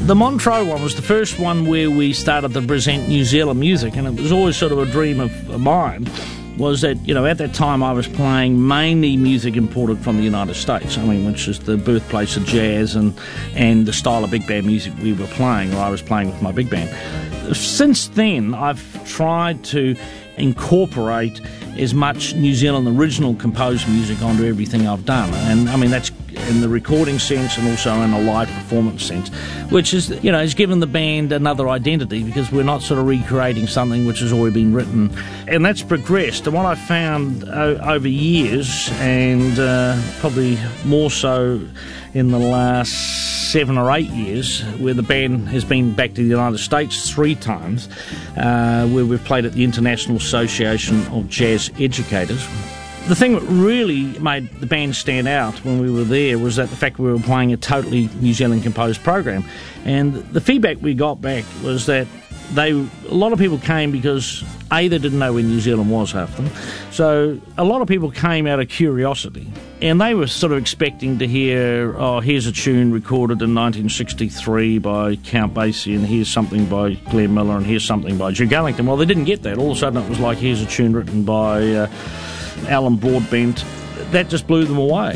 The Montreux one was the first one where we started to present New Zealand music, and it was always sort of a dream of mine, was that, at that time I was playing mainly music imported from the United States, which is the birthplace of jazz and the style of big band music we were playing, or I was playing with my big band. Since then, I've tried to incorporate as much New Zealand original composed music onto everything I've done, and that's in the recording sense and also in a live performance sense, which is, has given the band another identity, because we're not sort of recreating something which has already been written, and that's progressed. And what I've found over years, and probably more so in the last 7 or 8 years, where the band has been back to the United States 3 times, where we've played at the International Association of Jazz Educators. The thing that really made the band stand out when we were there was that the fact we were playing a totally New Zealand composed program. And the feedback we got back was that a lot of people came because they didn't know where New Zealand was, half them. So a lot of people came out of curiosity, and they were sort of expecting to hear, here's a tune recorded in 1963 by Count Basie, and here's something by Glenn Miller, and here's something by Duke Ellington. Well, they didn't get that. All of a sudden it was like, here's a tune written by Alan Broadbent. That just blew them away.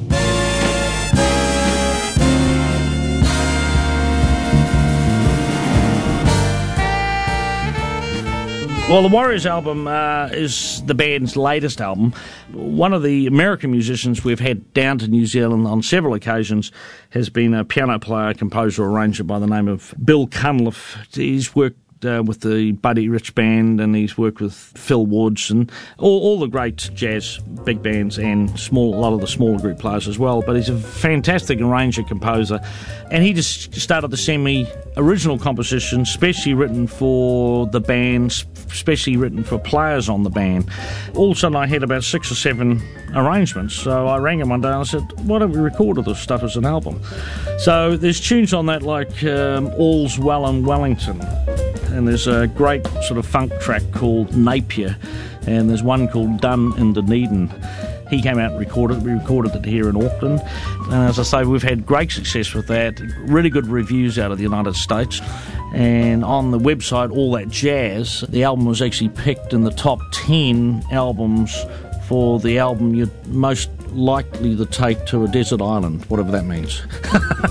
Well, the Warriors album is the band's latest album. One of the American musicians we've had down to New Zealand on several occasions has been a piano player, composer, arranger by the name of Bill Cunliffe. He's worked with the Buddy Rich Band, and he's worked with Phil Woods and all the great jazz big bands, and a lot of the smaller group players as well. But he's a fantastic arranger, composer, and he just started to send me original compositions, specially written for the band, specially written for players on the band. All of a sudden I had about 6 or 7 arrangements, so I rang him one day and I said, why don't we record all this stuff as an album? So there's tunes on that like All's Well in Wellington, and there's a great sort of funk track called Napier, and there's one called Done in Dunedin. He came out and recorded it. We recorded it here in Auckland, and as I say, we've had great success with that, really good reviews out of the United States. And on the website All That Jazz, the album was actually picked in the top 10 albums for the album you're most likely to take to a desert island, whatever that means.